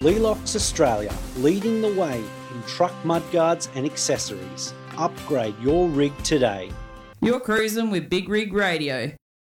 Lealox Australia, leading the way in truck mudguards and accessories. Upgrade your rig today. You're cruising with Big Rig Radio.